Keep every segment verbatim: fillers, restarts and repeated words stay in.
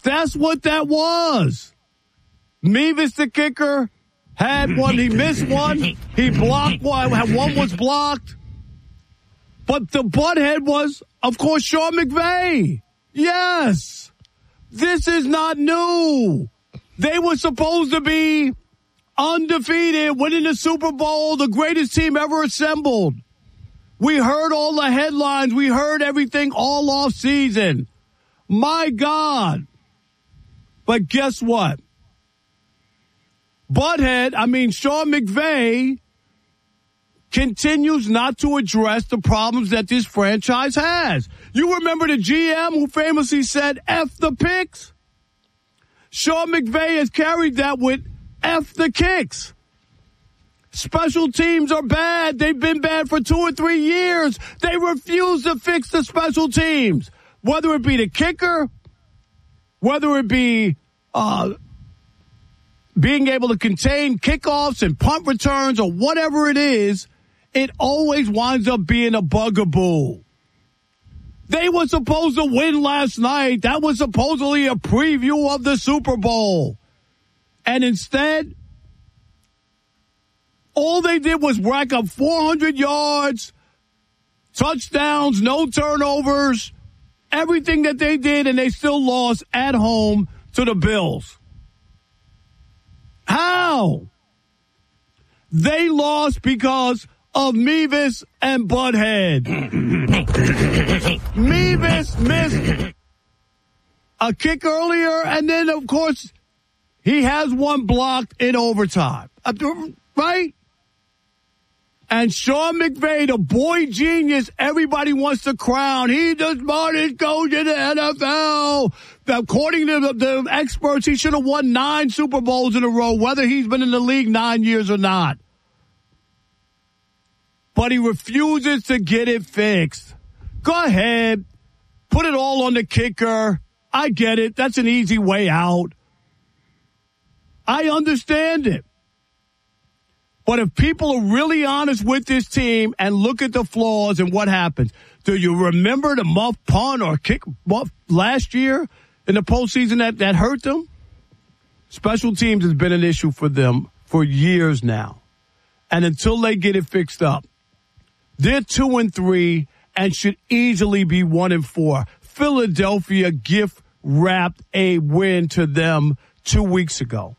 That's what that was. Mevis, the kicker, had one. He missed one. He blocked one. One was blocked. But the butthead was, of course, Sean McVay. Yes. This is not new. They were supposed to be undefeated, winning the Super Bowl, the greatest team ever assembled. We heard all the headlines. We heard everything all off season. My God. But guess what? Butthead, I mean, Sean McVay continues not to address the problems that this franchise has. You remember the G M who famously said, F the picks? Sean McVay has carried that with F the kicks. Special teams are bad. They've been bad for two or three years. They refuse to fix the special teams. Whether it be the kicker, whether it be uh, being able to contain kickoffs and punt returns or whatever it is, it always winds up being a bugaboo. They were supposed to win last night. That was supposedly a preview of the Super Bowl. And instead, all they did was rack up four hundred yards, touchdowns, no turnovers, everything that they did, and they still lost at home to the Bills. How? They lost because of Mevis and Butthead. Mevis missed a kick earlier, and then, of course, he has one blocked in overtime. Right? And Sean McVay, the boy genius everybody wants to crown. He's the smartest coach in the N F L. According to the, the experts, he should have won nine Super Bowls in a row, whether he's been in the league nine years or not. But he refuses to get it fixed. Go ahead. Put it all on the kicker. I get it. That's an easy way out. I understand it. But if people are really honest with this team and look at the flaws and what happens, do you remember the muff punt or kick muff last year in the postseason that, that hurt them? Special teams has been an issue for them for years now. And until they get it fixed up, they're two and three and should easily be one and four. Philadelphia gift wrapped a win to them two weeks ago.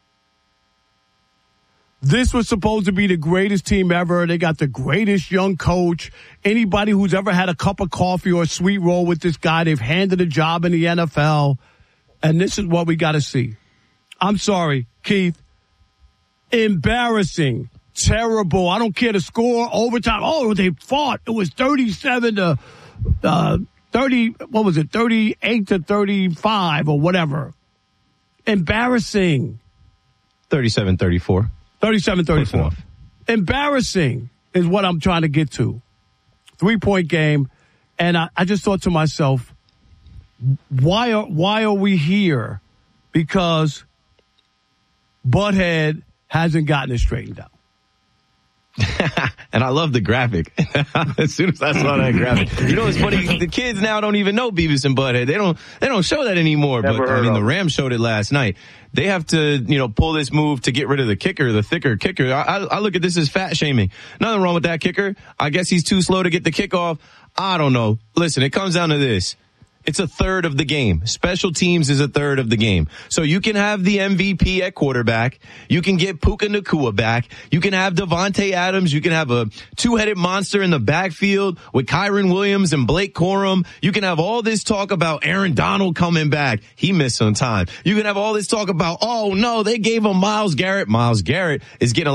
This was supposed to be the greatest team ever. They got the greatest young coach. Anybody who's ever had a cup of coffee or a sweet roll with this guy, they've handed a job in the N F L. And this is what we got to see. I'm sorry, Keith. Embarrassing. Terrible. I don't care the score. Overtime. Oh, they fought. It was thirty-seven to uh, thirty. What was it? thirty-eight to thirty-five or whatever. Embarrassing. thirty-seven thirty-four. thirty-seven thirty-four. Embarrassing is what I'm trying to get to. Three-point game. And I, I just thought to myself, why are, why are we here? Because Butthead hasn't gotten it straightened out. And I love the graphic. As soon as I saw that graphic, you know, it's funny. The kids now don't even know Beavis and Butthead. They don't, they don't show that anymore. Never but I mean, the Rams showed it last night. They have to, you know, pull this move to get rid of the kicker, the thicker kicker. I, I, I look at this as fat shaming. Nothing wrong with that kicker. I guess he's too slow to get the kickoff. I don't know. Listen, it comes down to this. It's a third of the game. Special teams is a third of the game. So you can have the M V P at quarterback. You can get Puka Nacua back. You can have Devontae Adams. You can have a two-headed monster in the backfield with Kyron Williams and Blake Corum. You can have all this talk about Aaron Donald coming back. He missed some time. You can have all this talk about, oh, no, they gave him Myles Garrett. Myles Garrett is getting a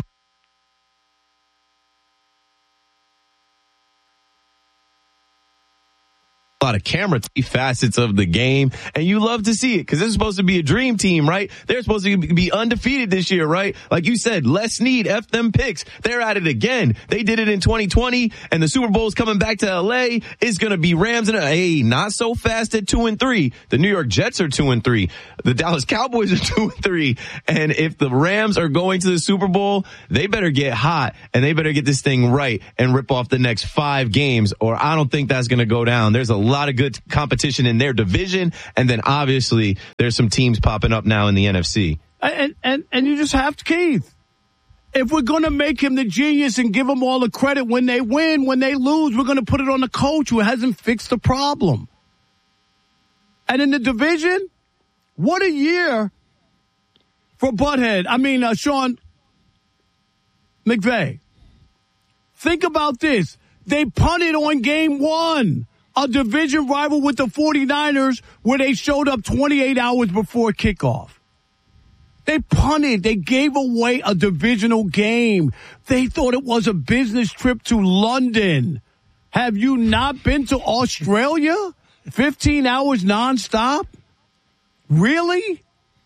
lot of camera facets of the game, and you love to see it because this is supposed to be a dream team, right? They're supposed to be undefeated this year, right? Like you said, Les Snead, F them picks. They're at it again. They did it in twenty twenty, and the Super Bowl's coming back to L A. It's going to be Rams and hey, not so fast at two and three. The New York Jets are two and three. The Dallas Cowboys are two and three. And if the Rams are going to the Super Bowl, they better get hot and they better get this thing right and rip off the next five games, or I don't think that's going to go down. There's a lot lot of good competition in their division. And then obviously there's some teams popping up now in the N F C. And, and, and you just have to, Keith. If we're going to make him the genius and give him all the credit when they win, when they lose, we're going to put it on the coach who hasn't fixed the problem. And in the division, what a year for Butthead. I mean, uh, Sean McVay. Think about this. They punted on game one, a division rival with the 49ers, where they showed up twenty-eight hours before kickoff. They punted. They gave away a divisional game. They thought it was a business trip to London. Have you not been to Australia? fifteen hours nonstop? Really?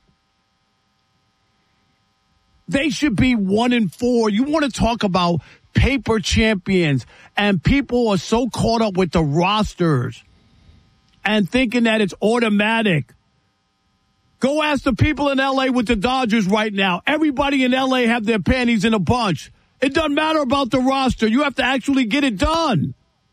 They should be one and four. You want to talk about paper champions, and people are so caught up with the rosters and thinking that it's automatic. Go ask the people in L A with the Dodgers right now. Everybody in L A have their panties in a bunch. It doesn't matter about the roster. You have to actually get it done.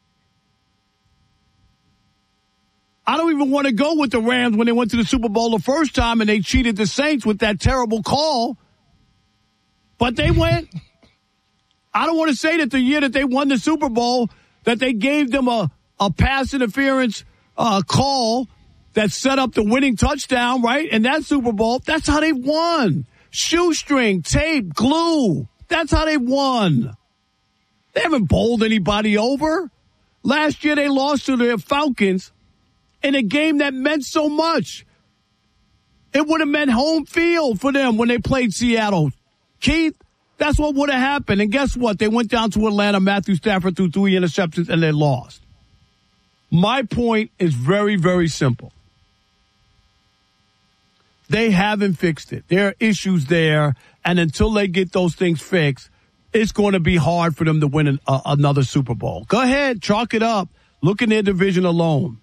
I don't even want to go with the Rams when they went to the Super Bowl the first time and they cheated the Saints with that terrible call. But they went. I don't want to say that the year that they won the Super Bowl, that they gave them a, a pass interference uh, call that set up the winning touchdown, right? And that Super Bowl, that's how they won. Shoestring, tape, glue. That's how they won. They haven't bowled anybody over. Last year they lost to the Falcons in a game that meant so much. It would have meant home field for them when they played Seattle. Keith, that's what would have happened. And guess what? They went down to Atlanta. Matthew Stafford threw three interceptions and they lost. My point is very, very simple. They haven't fixed it. There are issues there, and until they get those things fixed, it's going to be hard for them to win an, uh, another Super Bowl. Go ahead, chalk it up. Look in their division alone.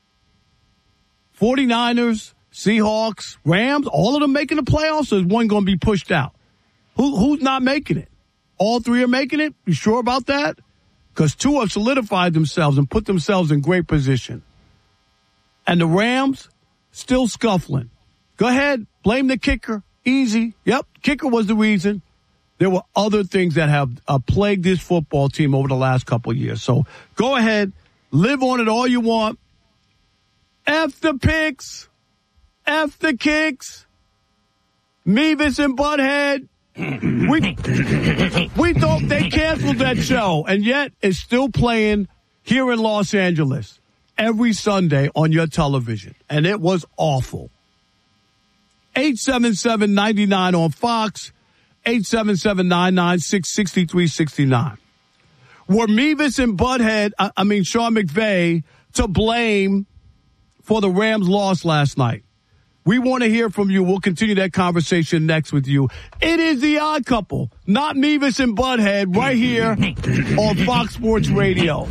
49ers, Seahawks, Rams, all of them making the playoffs, or is one going to be pushed out? Who, who's not making it? All three are making it? You sure about that? Because two have solidified themselves and put themselves in great position. And the Rams, still scuffling. Go ahead, blame the kicker. Easy. Yep, kicker was the reason. There were other things that have uh, plagued this football team over the last couple of years. So go ahead, live on it all you want. F the picks. F the kicks. Mevis and Butthead. We, we thought they canceled that show, and yet it's still playing here in Los Angeles every Sunday on your television, and it was awful. eight seven seven, nine nine on Fox, eight seven seven, nine nine six, six three six nine. Were Mevis and Butthead, I, I mean Sean McVay, to blame for the Rams' loss last night? We want to hear from you. We'll continue that conversation next with you. It is the Odd Couple, not Mevis and Butthead, right here on Fox Sports Radio.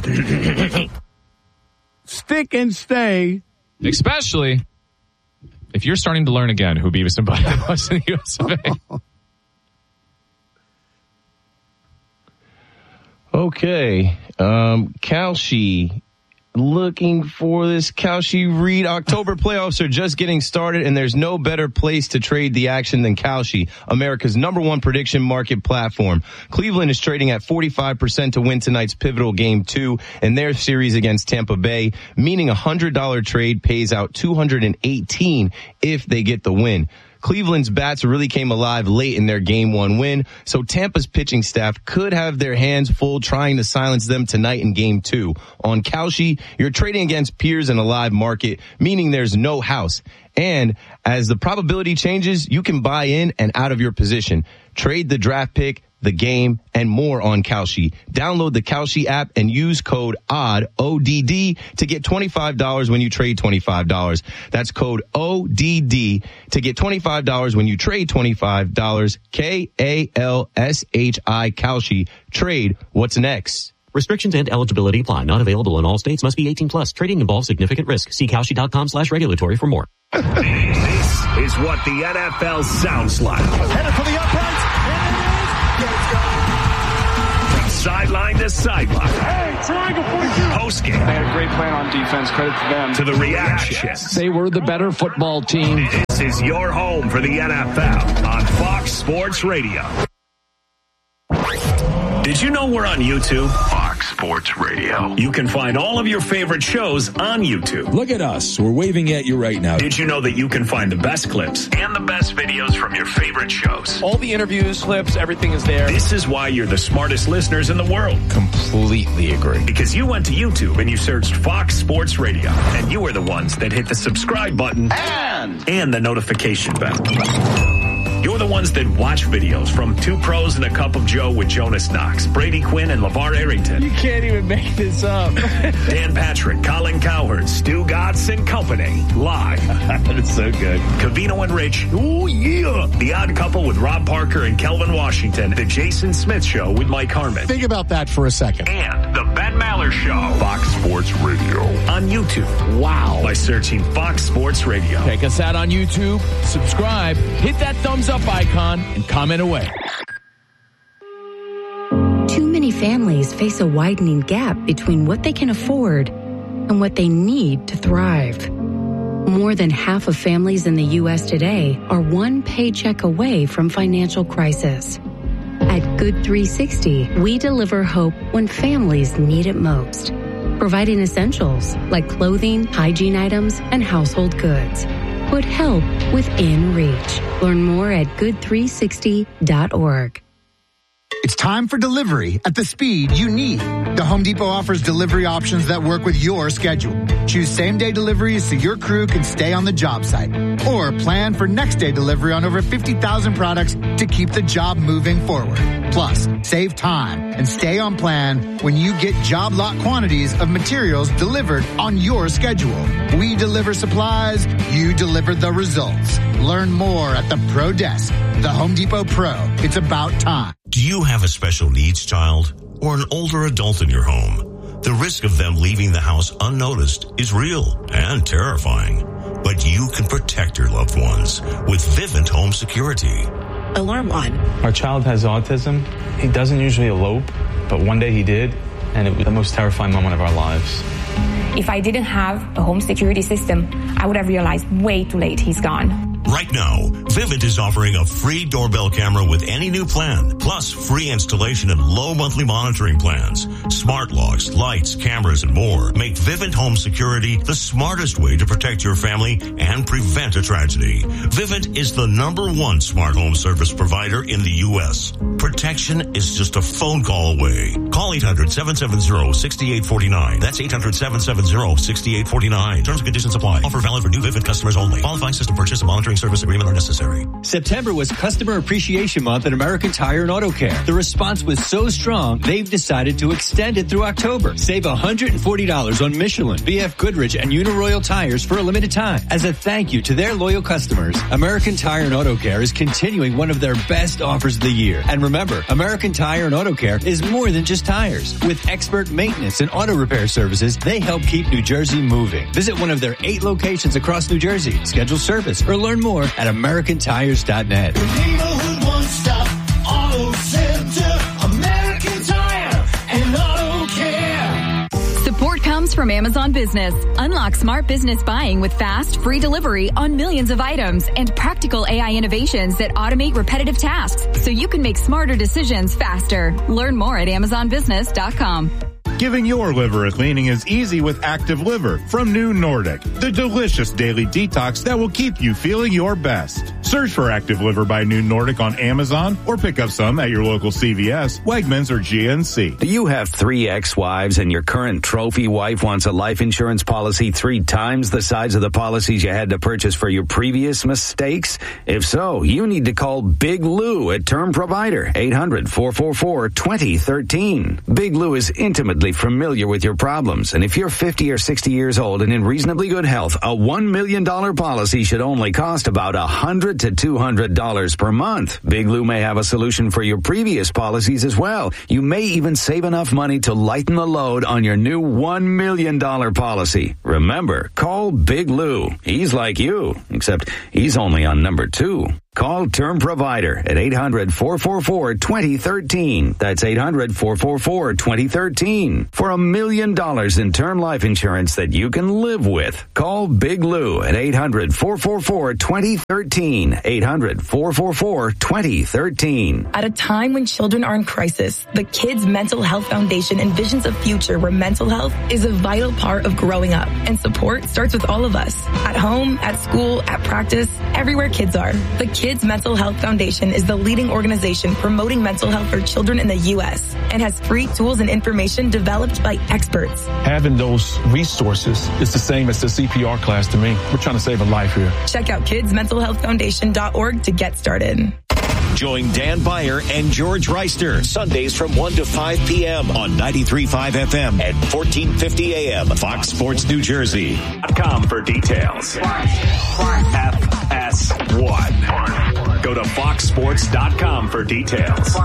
Stick and stay. Especially if you're starting to learn again who Beavis and Butthead was in the U S of A. Okay. Um, Kalshi looking for this Kalshi read. October playoffs are just getting started, and there's no better place to trade the action than Kalshi, America's number one prediction market platform. Cleveland is trading at forty-five percent to win tonight's pivotal game two in their series against Tampa Bay, meaning a one hundred dollars trade pays out two hundred eighteen dollars if they get the win. Cleveland's bats really came alive late in their game one win, so Tampa's pitching staff could have their hands full trying to silence them tonight in game two. On Kalshi, you're trading against peers in a live market, meaning there's no house. And as the probability changes, you can buy in and out of your position. Trade the draft pick, the game, and more on Kalshi. Download the Kalshi app and use code O D D, O D D, to get twenty-five dollars when you trade twenty-five dollars. That's code O D D to get twenty-five dollars when you trade twenty-five dollars. K A L S H I, Kalshi. Trade what's next. Restrictions and eligibility apply. Not available in all states. Must be eighteen plus. Trading involves significant risk. See Kalshi.com slash regulatory for more. This is what the N F L sounds like. Headed for the uprights. And it is. Let's go. From sideline to sideline. Hey, triangle forty-two. Post-game. They had a great plan on defense. Credit to them. To the reactions. They were the better football team. This is your home for the N F L on Fox Sports Radio. Did you know we're on YouTube? Fox Sports Radio. You can find all of your favorite shows on YouTube. Look at us. We're waving at you right now. Did you know that you can find the best clips and the best videos from your favorite shows? All the interviews, clips, everything is there. This is why you're the smartest listeners in the world. Completely agree. Because you went to YouTube and you searched Fox Sports Radio. And you were the ones that hit the subscribe button and, and the notification bell. You're the ones that watch videos from Two Pros and a Cup of Joe with Jonas Knox, Brady Quinn, and LeVar Arrington. You can't even make this up. Dan Patrick, Colin Cowherd, Stu Gatz and Company. Live. That is so good. Covino and Rich. Ooh, yeah. The Odd Couple with Rob Parker and Kelvin Washington. The Jason Smith Show with Mike Harmon. Think about that for a second. And the Ben Maller Show. Fox Sports Radio. On YouTube. Wow. By searching Fox Sports Radio. Check us out on YouTube. Subscribe. Hit that thumbs up icon and comment away. Too many families face a widening gap between what they can afford and what they need to thrive. More than half of families in the U S today are one paycheck away from financial crisis. At Good three sixty, we deliver hope when families need it most, providing essentials like clothing, hygiene items, and household goods. Put help within reach. Learn more at good three sixty dot org. It's time for delivery at the speed you need. The Home Depot offers delivery options that work with your schedule. Choose same-day deliveries so your crew can stay on the job site. Or plan for next-day delivery on over fifty thousand products to keep the job moving forward. Plus, save time and stay on plan when you get job lot quantities of materials delivered on your schedule. We deliver supplies, you deliver the results. Learn more at the Pro Desk. The Home Depot Pro. It's about time. Do you have a special needs child or an older adult in your home? The risk of them leaving the house unnoticed is real and terrifying. But you can protect your loved ones with Vivint Home Security. Alarm on. Our child has autism. He doesn't usually elope, but one day he did, and it was the most terrifying moment of our lives. If I didn't have a home security system, I would have realized way too late he's gone. Right now, Vivint is offering a free doorbell camera with any new plan, plus free installation and low monthly monitoring plans. Smart locks, lights, cameras, and more make Vivint Home Security the smartest way to protect your family and prevent a tragedy. Vivint is the number one smart home service provider in the U S. Protection is just a phone call away. Call eight hundred, seven seven zero, six eight four nine. That's eight hundred, seven seven zero, six eight four nine. Terms and conditions apply. Offer valid for new Vivint customers only. Qualifying system purchase and monitoring service agreement are necessary. September was Customer Appreciation Month at American Tire and Auto Care. The response was so strong, they've decided to extend it through October. Save one hundred forty dollars on Michelin, B F Goodrich, and Uniroyal tires for a limited time. As a thank you to their loyal customers, American Tire and Auto Care is continuing one of their best offers of the year. And remember, American Tire and Auto Care is more than just tires. With expert maintenance and auto repair services, they help keep New Jersey moving. Visit one of their eight locations across New Jersey. Schedule service or learn more at american tires dot net. The neighborhood one-stop auto center, American Tire and Auto Care. Support comes from Amazon Business. Unlock smart business buying with fast, free delivery on millions of items and practical A I innovations that automate repetitive tasks so you can make smarter decisions faster. Learn more at amazon business dot com. Giving your liver a cleaning is easy with Active Liver from New Nordic, the delicious daily detox that will keep you feeling your best. Search for Active Liver by New Nordic on Amazon or pick up some at your local C V S, Wegmans, or G N C. Do you have three ex-wives and your current trophy wife wants a life insurance policy three times the size of the policies you had to purchase for your previous mistakes? If so, you need to call Big Lou at Term Provider, eight hundred, four four four, two zero one three. Big Lou is intimately familiar with your problems, and if you're fifty or sixty years old and in reasonably good health, a one million dollars policy should only cost about one hundred to two hundred dollars per month. Big Lou may have a solution for your previous policies as well. You may even save enough money to lighten the load on your new one million dollars policy. Remember, call Big Lou. He's like you, except he's only on number two. Call Term Provider at eight hundred, four four four, two zero one three. That's eight hundred, four four four, two zero one three. For a million dollars in term life insurance that you can live with, call Big Lou at eight hundred, four four four, two zero one three. eight hundred, four four four, two zero one three. At a time when children are in crisis, the Kids Mental Health Foundation envisions a future where mental health is a vital part of growing up, and support starts with all of us. At home, at school, at practice, everywhere kids are. The Kids Mental Health Foundation is the leading organization promoting mental health for children in the U S and has free tools and information developed by experts. Having those resources is the same as the C P R class to me. We're trying to save a life here. Check out kids mental health foundation dot org to get started. Join Dan Beyer and George Reister Sundays from one to five p.m. on ninety-three point five F M and fourteen fifty A M. Fox Sports New Jersey. Com for details. F S one. Go to fox sports dot com for details.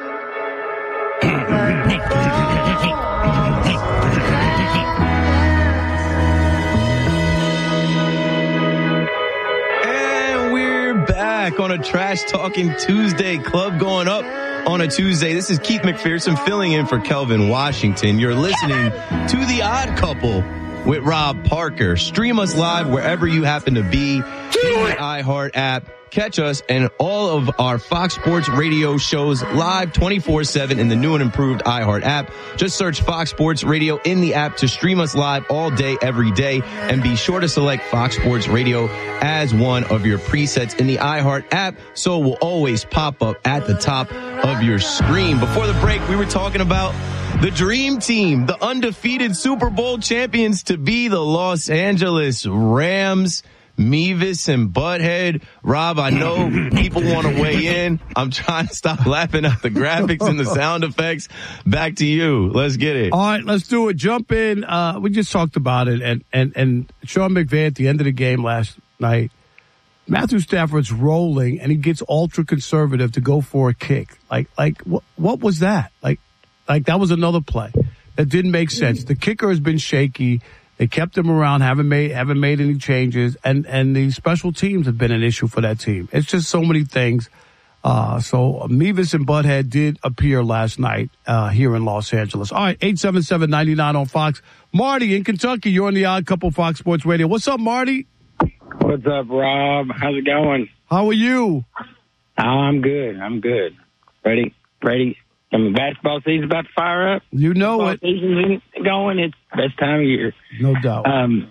Back on a Trash Talking Tuesday, club going up on a Tuesday. This is Keith McPherson filling in for Kelvin Washington. You're listening to The Odd Couple with Rob Parker. Stream us live wherever you happen to be in the iHeart app. Catch us and all of our Fox Sports Radio shows live twenty-four seven in the new and improved iHeart app. Just search Fox Sports Radio in the app to stream us live all day, every day. And be sure to select Fox Sports Radio as one of your presets in the iHeart app, so it will always pop up at the top of your screen. Before the break, we were talking about the dream team, the undefeated Super Bowl champions to be the Los Angeles Rams. Mevis and Butthead. Rob, I know people want to weigh in. I'm trying to stop laughing at the graphics and the sound effects. Back to you. Let's get it. All right, let's do it. Jump in. Uh, we just talked about it. And, and, and Sean McVay at the end of the game last night, Matthew Stafford's rolling and he gets ultra conservative to go for a kick. Like, like what, what was that? Like, like that was another play that didn't make sense. The kicker has been shaky. They kept him around, haven't made haven't made any changes, and and the special teams have been an issue for that team. It's just so many things. Uh, so Mevis and Butthead did appear last night uh, here in Los Angeles. All right, eight seven seven, nine nine on Fox. Marty in Kentucky, you're on the Odd Couple Fox Sports Radio. What's up, Marty? What's up, Rob? How's it going? How are you? Oh, I'm good. I'm good. Ready? Ready? I mean, basketball season's about to fire up. You know basketball it. Season's going. It's the best time of year. No doubt. Um,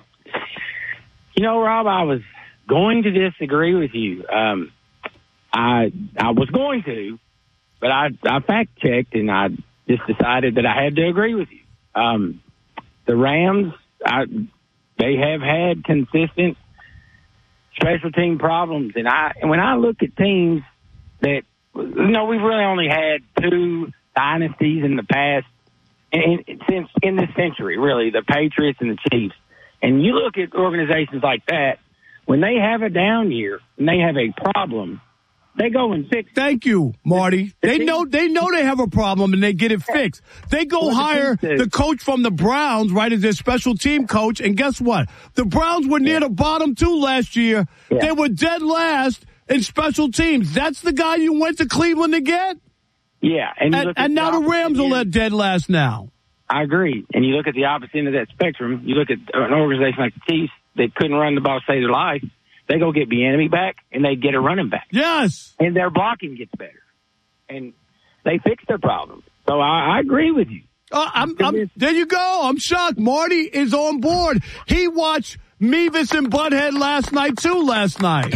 you know, Rob, I was going to disagree with you. Um, I I was going to, but I, I fact checked and I just decided that I had to agree with you. Um, the Rams, I, they have had consistent special team problems, and I and when I look at teams that. You know, we've really only had two dynasties in the past, and since in this century, really, the Patriots and the Chiefs. And you look at organizations like that, when they have a down year and they have a problem, they go and fix it. Thank you, Marty. They know they know they have a problem and they get it fixed. They go hire the coach from the Browns, right, as their special team coach, and guess what? The Browns were near the bottom two last year. Yeah. They were dead last in special teams. That's the guy you went to Cleveland to get? Yeah. And, you and, look at and now the Rams are let dead last now. I agree. And you look at the opposite end of that spectrum. You look at an organization like the Chiefs that couldn't run the ball to save their life. They go get Bieniemy back, and they get a running back. Yes. And their blocking gets better. And they fix their problem. So I, I agree with you. Uh, I'm, I'm, there you go. I'm shocked. Marty is on board. He watched Mevis and Butthead last night, too, last night.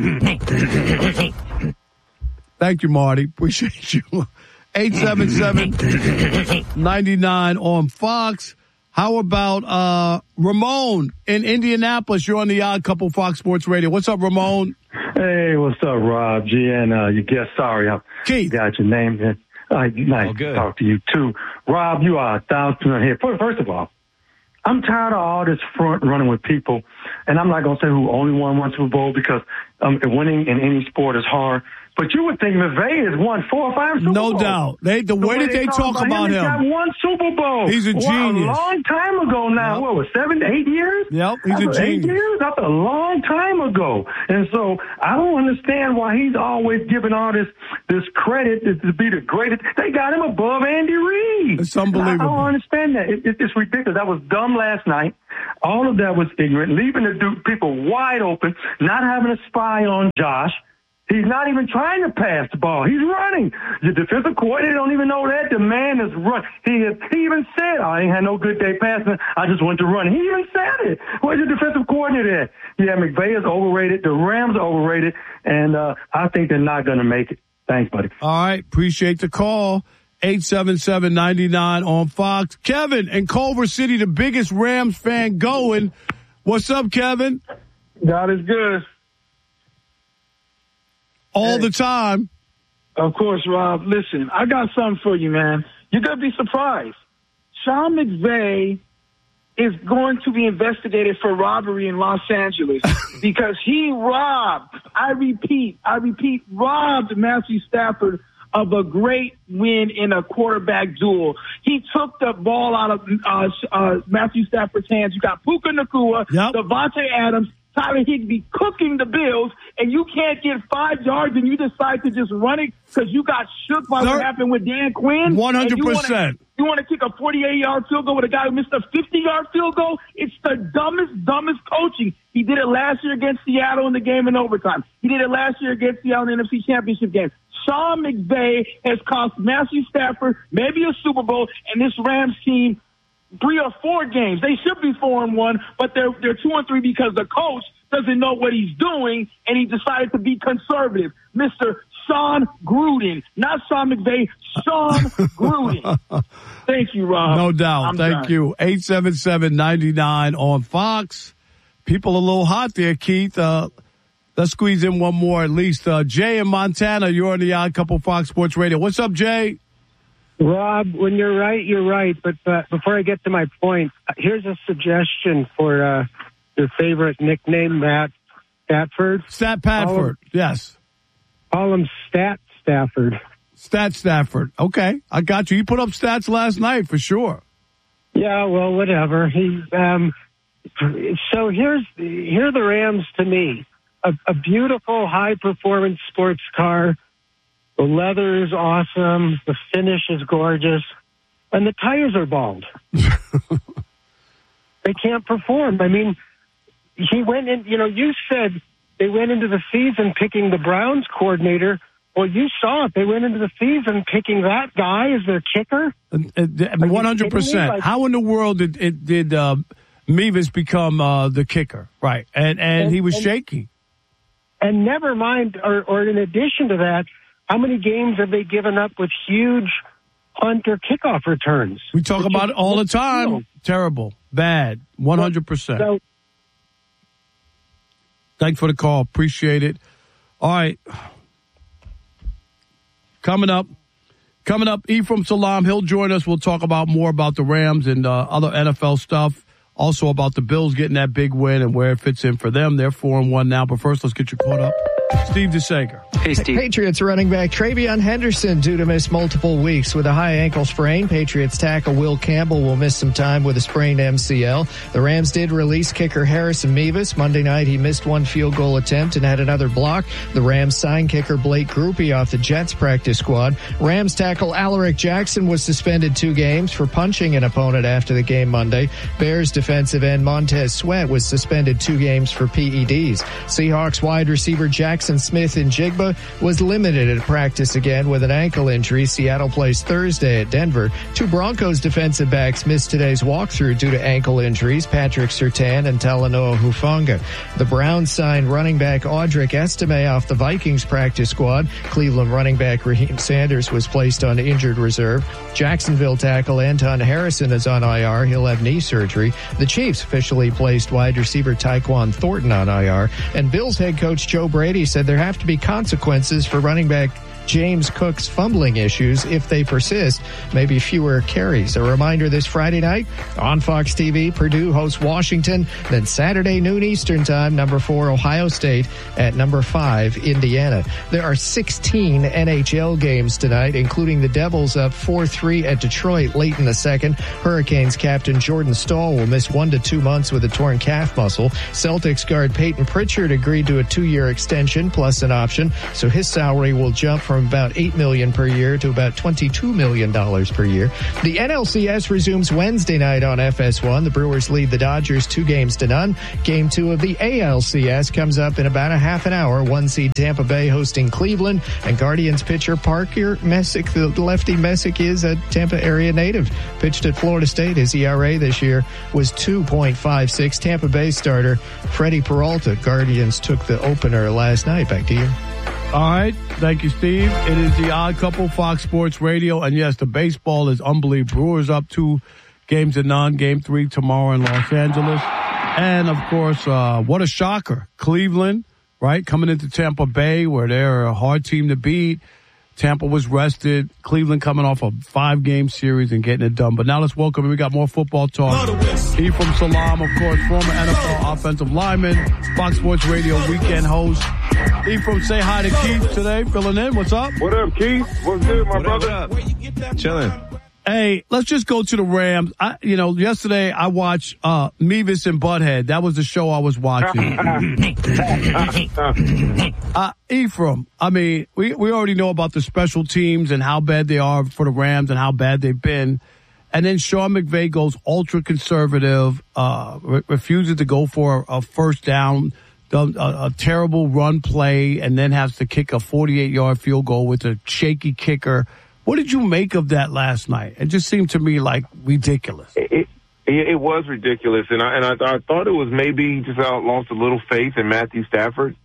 Thank you, Marty. Appreciate you. eight seven seven, nine nine on Fox. How about uh Ramon in Indianapolis? You're on the Odd Couple Fox Sports Radio. What's up, Ramon? Hey, what's up, Rob? G and uh, your guest. Sorry, I Keith. got your name. Uh, nice oh, to talk to you, too. Rob, you are a thousand percent here. First of all, I'm tired of all this front running with people, and I'm not going to say who only won one Super Bowl because um, winning in any sport is hard. But you would think McVay has won four or five Super No Bowls. doubt. They, the, the way, way that they talk about, about him. He's got one Super Bowl. He's a wow, genius. A long time ago now. Yep. What was seven, eight years? Yep, he's That's a genius. Eight years? That's a long time ago. And so I don't understand why he's always giving all this this credit to, to be the greatest. They got him above Andy Reid. It's unbelievable. I, I don't understand that. It, it, it's ridiculous. That was dumb last night. All of that was ignorant, leaving the dude, people wide open, not having a spy on Josh. He's not even trying to pass the ball. He's running. The defensive coordinator don't even know that. The man is run. He is, he even said, I ain't had no good day passing. I just went to run. He even said it. Where's the defensive coordinator at? Yeah, McVay is overrated. The Rams are overrated. And uh, I think they're not going to make it. Thanks, buddy. All right. Appreciate the call. eight seven seven, nine nine on Fox. Kevin in Culver City, the biggest Rams fan going. What's up, Kevin? God is good. All hey. the time. Of course, Rob. Listen, I got something for you, man. You're going to be surprised. Sean McVay is going to be investigated for robbery in Los Angeles because he robbed, I repeat, I repeat, robbed Matthew Stafford of a great win in a quarterback duel. He took the ball out of uh, uh, Matthew Stafford's hands. You got Puka Nacua, yep. Devontae Adams, Tyler Higbee cooking the Bills, and you can't get five yards and you decide to just run it because you got shook by what happened with Dan Quinn. one hundred percent. You want to kick a forty-eight-yard field goal with a guy who missed a fifty-yard field goal? It's the dumbest, dumbest coaching. He did it last year against Seattle in the game in overtime. He did it last year against Seattle in the N F C Championship game. Sean McVay has cost Matthew Stafford maybe a Super Bowl and this Rams team three or four games. They should be four and one, but they're they're two and three because the coach doesn't know what he's doing and he decided to be conservative. Mister Sean Gruden, not Sean McVay, Sean Gruden. Thank you, Rob. No doubt. I'm Thank done. you. eight seven seven, nine nine on Fox. People a little hot there, Keith. Uh, let's squeeze in one more at least. Uh, Jay in Montana, you're on the Odd Couple Fox Sports Radio. What's up, Jay? Rob, when you're right, you're right. But uh, before I get to my point, here's a suggestion for uh, your favorite nickname, Matt Stafford. Stat Padford, yes. Call him Stat Stafford. Stat Stafford. Okay, I got you. You put up stats last night for sure. Yeah, well, whatever. He. Um, so here's here are the Rams to me. A, a beautiful, high-performance sports car. The leather is awesome. The finish is gorgeous. And the tires are bald. They can't perform. I mean, he went in, you know, you said they went into the season picking the Browns coordinator. Well, you saw it. They went into the season picking that guy as their kicker. one hundred percent. Like, how in the world did it, did uh, Mevis become uh, the kicker? Right. And, and, and he was and, shaky. And never mind, or, or in addition to that, how many games have they given up with huge punt or kickoff returns? We talk about it all the time. Field. Terrible. Bad. one hundred percent. So, thanks for the call. Appreciate it. All right. Coming up. Coming up, Ephraim Salam. He'll join us. We'll talk about more about the Rams and uh, other N F L stuff. Also about the Bills getting that big win and where it fits in for them. They're four and one now. But first, let's get you caught up. Steve DeSager. Hey, Steve. Patriots running back Travion Henderson due to miss multiple weeks with a high ankle sprain. Patriots tackle Will Campbell will miss some time with a sprained M C L. The Rams did release kicker Harrison Mevis. Monday night, he missed one field goal attempt and had another block. The Rams signed kicker Blake Grupe off the Jets practice squad. Rams tackle Alaric Jackson was suspended two games for punching an opponent after the game Monday. Bears defensive end Montez Sweat was suspended two games for P E Ds. Seahawks wide receiver Jackson Smith in Jigba was limited at practice again with an ankle injury. Seattle plays Thursday at Denver. Two Broncos defensive backs missed today's walkthrough due to ankle injuries, Patrick Surtain and Talanoa Hufanga. The Browns signed running back Audric Estime off the Vikings practice squad. Cleveland running back Raheem Sanders was placed on injured reserve. Jacksonville tackle Anton Harrison is on I R. He'll have knee surgery. The Chiefs officially placed wide receiver Tyquan Thornton on I R. And Bills head coach Joe Brady said there have to be consequences for running back James Cook's fumbling issues, if they persist, maybe fewer carries. A reminder this Friday night on Fox T V, Purdue hosts Washington. Then Saturday noon Eastern time, number four Ohio State at number five Indiana. There are sixteen N H L games tonight, including the Devils up four three at Detroit late in the second. Hurricanes captain Jordan Staal will miss one to two months with a torn calf muscle. Celtics guard Peyton Pritchard agreed to a two-year extension plus an option, so his salary will jump from about eight million dollars per year to about twenty-two million dollars per year. The N L C S resumes Wednesday night on F S one. The Brewers lead the Dodgers two games to none. Game two of the A L C S comes up in about a half an hour. One seed Tampa Bay hosting Cleveland, and Guardians pitcher Parker Messick, the lefty Messick, is a Tampa area native. Pitched at Florida State. His E R A this year was two point five six. Tampa Bay starter Freddie Peralta. Guardians took the opener last night. Back to you. All right. Thank you, Steve. It is the Odd Couple, Fox Sports Radio. And yes, the baseball is unbelievable. Brewers up two games to none. Game three tomorrow in Los Angeles. And, of course, uh, what a shocker. Cleveland, right, coming into Tampa Bay, where they're a hard team to beat. Tampa was rested. Cleveland coming off a five-game series and getting it done. But now let's welcome, we got more football talk. Ephraim Salaam, of course, former N F L offensive lineman, Fox Sports Radio weekend host. Ephraim, say hi to Keith today, filling in. What's up? What up, Keith? What's good, my what brother? Up? Chilling. Hey, let's just go to the Rams. I, you know, yesterday I watched uh, Mevis and Butthead. That was the show I was watching. uh, Ephraim, I mean, we, we already know about the special teams and how bad they are for the Rams and how bad they've been. And then Sean McVay goes ultra conservative, uh, re- refuses to go for a first down, a, a, a terrible run play, and then has to kick a forty-eight yard field goal with a shaky kicker. What did you make of that last night? It just seemed to me like ridiculous. It, it, it was ridiculous, and I and I, I thought it was maybe just I lost a little faith in Matthew Stafford.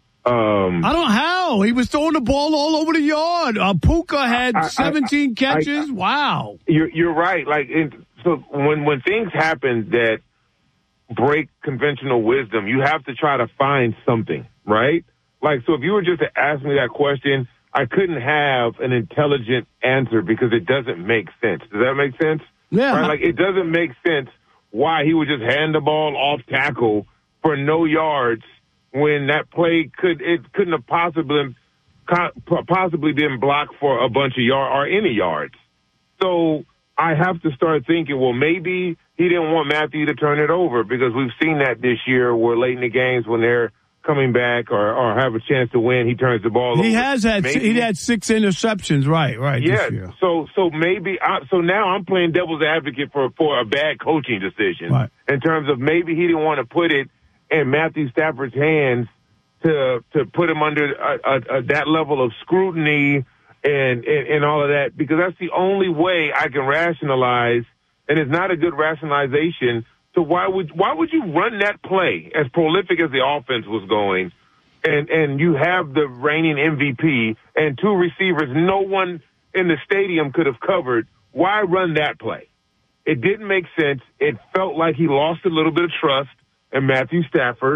Um, I don't know how. He was throwing the ball all over the yard. Uh, Puka had I, seventeen I, I, catches. I, wow. You're you're right. Like it, so, when when things happen that break conventional wisdom, you have to try to find something, right? Like so, if you were just to ask me that question, I couldn't have an intelligent answer because it doesn't make sense. Does that make sense? Yeah. Right? Like, it doesn't make sense why he would just hand the ball off tackle for no yards when that play could, it couldn't have possibly, possibly been blocked for a bunch of yards or any yards. So I have to start thinking, well, maybe he didn't want Matthew to turn it over because we've seen that this year where late in the games when they're coming back or, or have a chance to win, he turns the ball over. He has had maybe, he had six interceptions, right? Right. Yeah. This year. So so maybe I, so now I'm playing devil's advocate for for a bad coaching decision right. in terms of maybe he didn't want to put it in Matthew Stafford's hands to to put him under a, a, a, that level of scrutiny and, and and all of that because that's the only way I can rationalize, and it's not a good rationalization. So why would why would you run that play as prolific as the offense was going, and and you have the reigning M V P and two receivers no one in the stadium could have covered? Why run that play? It didn't make sense. It felt like he lost a little bit of trust in Matthew Stafford,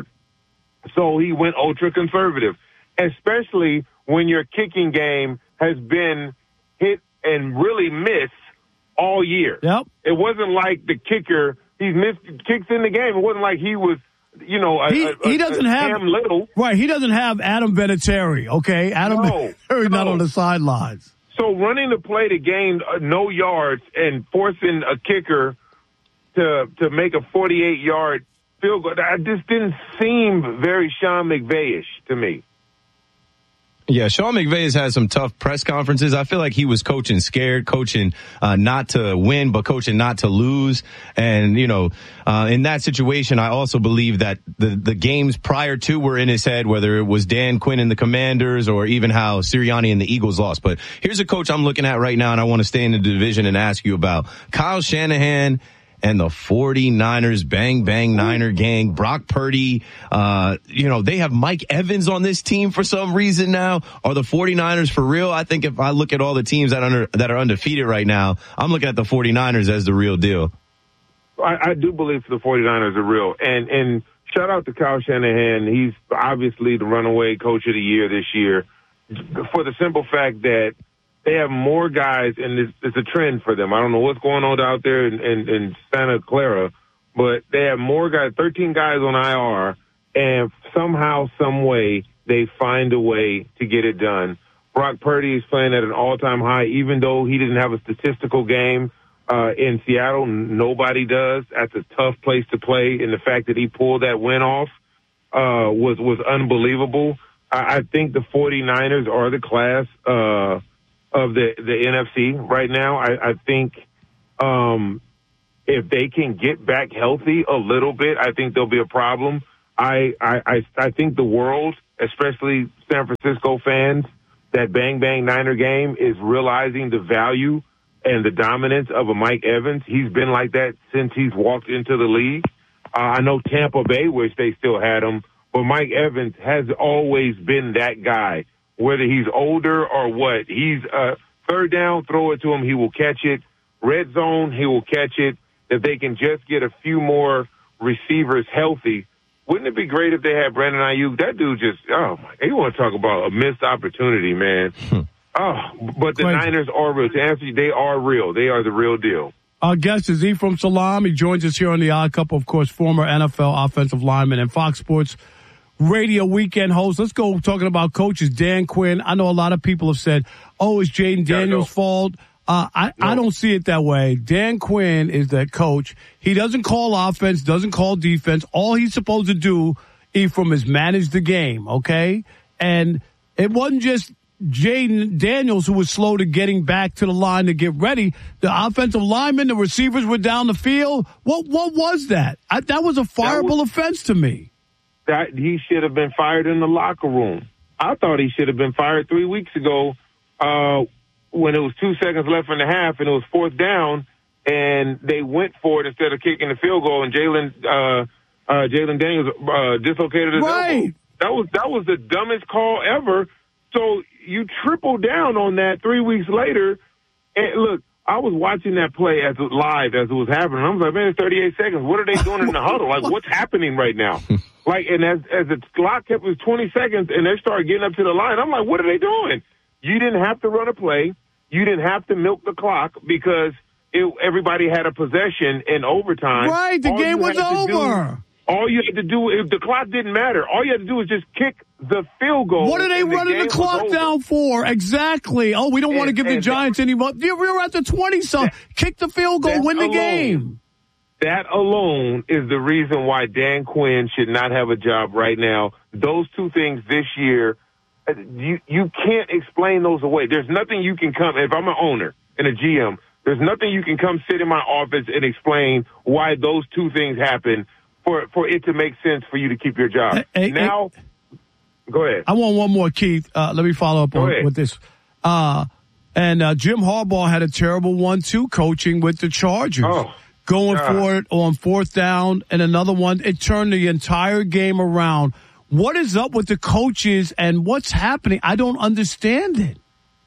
so he went ultra conservative, especially when your kicking game has been hit and really miss all year. Yep. It wasn't like the kicker. He's missed kicks in the game. It wasn't like he was, you know, a, he, a, he doesn't a have Cam Little. Right. He doesn't have Adam Vinatieri. Okay, Adam No, Vinatieri not no. on the sidelines. So running the play to gain uh, no yards and forcing a kicker to to make a forty-eight yard field goal, that just didn't seem very Sean McVay-ish to me. Yeah, Sean McVay has had some tough press conferences. I feel like he was coaching scared, coaching uh, not to win, but coaching not to lose. And, you know, uh, in that situation, I also believe that the, the games prior to were in his head, whether it was Dan Quinn and the Commanders or even how Sirianni and the Eagles lost. But here's a coach I'm looking at right now, and I want to stay in the division and ask you about Kyle Shanahan and the forty-niners, bang, bang, Niner gang, Brock Purdy. Uh, you know, they have Mike Evans on this team for some reason now. Are the forty-niners for real? I think if I look at all the teams that, under, that are undefeated right now, I'm looking at the forty-niners as the real deal. I, I do believe the forty-niners are real. And, and shout out to Kyle Shanahan. He's obviously the runaway coach of the year this year. for the simple fact that they have more guys, and it's, it's a trend for them. I don't know what's going on out there in, in, in Santa Clara, but they have more guys, thirteen guys on I R, and somehow, some way, they find a way to get it done. Brock Purdy is playing at an all-time high, even though he didn't have a statistical game uh, in Seattle. Nobody does. That's a tough place to play, and the fact that he pulled that win off uh, was, was unbelievable. I, I think the 49ers are the class uh, of the, the N F C right now. I, I think um, if they can get back healthy a little bit, I think there'll be a problem. I, I, I, I think the world, especially San Francisco fans, that Bang Bang Niner game is realizing the value and the dominance of a Mike Evans. He's been like that since he's walked into the league. Uh, I know Tampa Bay wish they still had him, but Mike Evans has always been that guy. Whether he's older or what, he's uh, third down, throw it to him, he will catch it. Red zone, he will catch it. If they can just get a few more receivers healthy, wouldn't it be great if they had Brandon Ayuk? That dude just, oh, my, you want to talk about a missed opportunity, man. oh, but the Crazy. Niners are real. To answer you, they are real. They are the real deal. Our guest is Ephraim Salaam. He joins us here on the Odd Couple, of course, former N F L offensive lineman and Fox Sports radio weekend host. Let's go talking about coaches. Dan Quinn. I know a lot of people have said, oh, it's Jaden Daniels' fault. Uh, I, no. I don't see it that way. Dan Quinn is that coach. He doesn't call offense, doesn't call defense. All he's supposed to do, Ephraim, is manage the game, okay? And it wasn't just Jaden Daniels who was slow to getting back to the line to get ready. The offensive linemen, the receivers were down the field. What what was that? I, that was a fireable was, offense to me. That he should have been fired in the locker room. I thought he should have been fired three weeks ago uh, when it was two seconds left in the half and it was fourth down, and they went for it instead of kicking the field goal, and Jalen uh, uh, Jalen Daniels uh, dislocated his right. elbow. That was that was the dumbest call ever. So you triple down on that three weeks later. And look, I was watching that play as it, live as it was happening. I was like, man, it's thirty-eight seconds. What are they doing in the huddle? Like, what's happening right now? Like, and as as the clock kept, it was twenty seconds, and they started getting up to the line. I'm like, what are they doing? You didn't have to run a play. You didn't have to milk the clock because it, everybody had a possession in overtime. Right, the all game was over. Do, all you had to do, if the clock didn't matter, all you had to do was just kick the field goal. What are they running the, the clock down for? Exactly. Oh, we don't and, want to give the Giants that, any more. We were at the twenty, so kick the field goal, win the alone, game. That alone is the reason why Dan Quinn should not have a job right now. Those two things this year, you you can't explain those away. There's nothing you can come, if I'm an owner and a G M, there's nothing you can come sit in my office and explain why those two things happen for, for it to make sense for you to keep your job. Hey, now, hey, go ahead. I want one more, Keith. Uh, let me follow up on, with this. Uh, and uh, Jim Harbaugh had a terrible one, too, coaching with the Chargers. Oh. Going God. for it on fourth down and another one. It turned the entire game around. What is up with the coaches and what's happening? I don't understand it.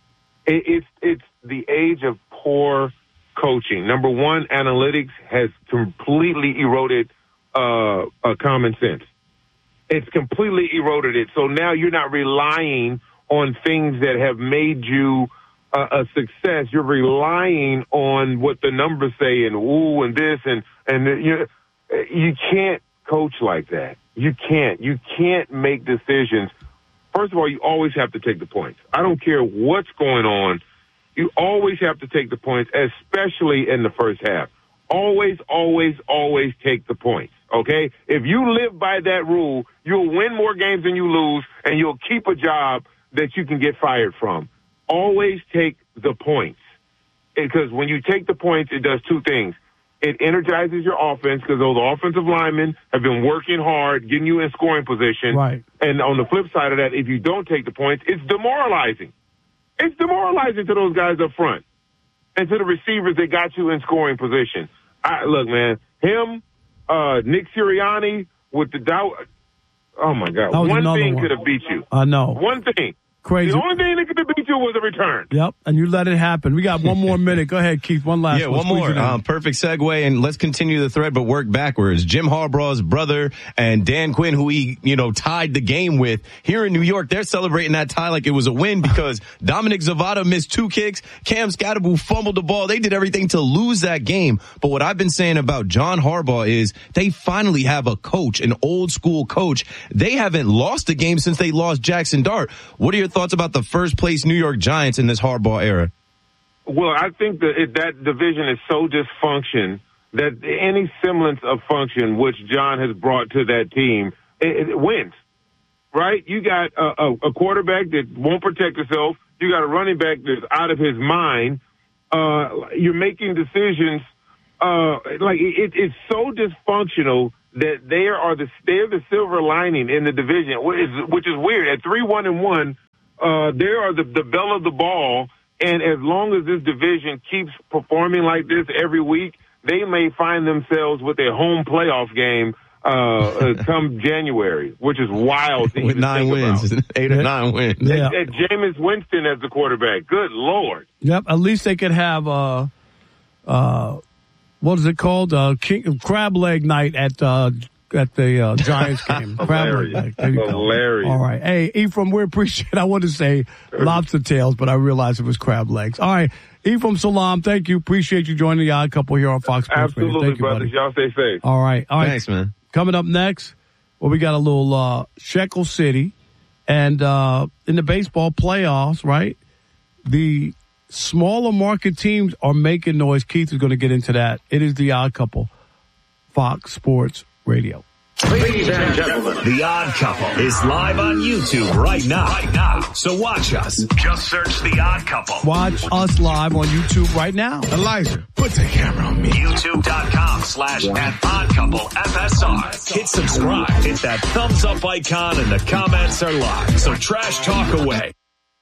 it it's it's the age of poor coaching. Number one, analytics has completely eroded uh, uh, common sense. It's completely eroded it. So now you're not relying on things that have made you Uh, a success. You're relying on what the numbers say and ooh and this and and you you can't coach like that. You can't. You can't make decisions. First of all, you always have to take the points. I don't care what's going on. You always have to take the points, especially in the first half. Always, always, always take the points. Okay? If you live by that rule, you'll win more games than you lose, and you'll keep a job that you can get fired from. Always take the points, because when you take the points, it does two things. It energizes your offense because those offensive linemen have been working hard, getting you in scoring position. Right. And on the flip side of that, if you don't take the points, it's demoralizing. It's demoralizing to those guys up front and to the receivers that got you in scoring position. I, look, man, him, uh, Nick Sirianni with the doubt. Oh, my God. One thing one. could have beat you. I know. One thing. Crazy. The only thing that could beat you was a return. Yep, and you let it happen. We got one more minute. Go ahead, Keith. One last yeah, one. one more. Um, perfect segue, and let's continue the thread, but work backwards. Jim Harbaugh's brother and Dan Quinn, who he, you know, tied the game with here in New York, they're celebrating that tie like it was a win because Dominic Zavada missed two kicks. Cam Scatterbull fumbled the ball. They did everything to lose that game. But what I've been saying about John Harbaugh is they finally have a coach, an old school coach. They haven't lost a game since they lost Jackson Dart. What are your thoughts about the first place New York Giants in this Harbaugh era? Well, I think that it, that division is so dysfunction that any semblance of function which John has brought to that team, it, it wins, right? You got a, a, a quarterback that won't protect himself. You got a running back that's out of his mind. Uh, you're making decisions uh, like it, it's so dysfunctional that they are the they're the silver lining in the division, which is, which is weird. At three one and one. Uh, they are the, the belle of the ball, and as long as this division keeps performing like this every week, they may find themselves with a home playoff game uh, uh come January, which is wild. To with nine wins, about. eight or nine wins. Yeah. And, and Jameis Winston as the quarterback. Good Lord. Yep. At least they could have uh, uh, what is it called? Uh, King, crab leg night at. Uh, At the uh, Giants game. Hilarious. Hilarious. All right. Hey, Ephraim, we appreciate it. I wanted to say lobster tails, but I realized it was crab legs. All right. Ephraim Salaam, thank you. Appreciate you joining the Odd Couple here on Fox Sports Absolutely, Radio. Thank you, brothers. buddy. Y'all stay safe. All right. All right. Thanks, man. Coming up next, well, we got a little uh, Shekel City. And uh, in the baseball playoffs, right, the smaller market teams are making noise. Keith is going to get into that. It is the Odd Couple, Fox Sports Radio. Ladies and gentlemen, The Odd Couple is live on YouTube right now. Right now. So watch us. Just search The Odd Couple. Watch us live on YouTube right now. Elijah, put the camera on me. YouTube.com slash at Odd Couple F S R. Hit subscribe. Hit that thumbs up icon and the comments are live. So trash talk away.